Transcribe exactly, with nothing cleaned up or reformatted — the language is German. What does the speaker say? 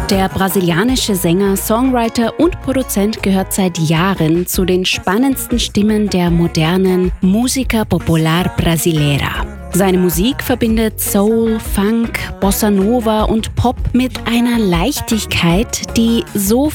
Der brasilianische Sänger, Songwriter und Produzent gehört seit Jahren zu den spannendsten Stimmen der modernen Música Popular Brasileira. Seine Musik verbindet Soul, Funk, Bossa Nova und Pop mit einer Leichtigkeit, die so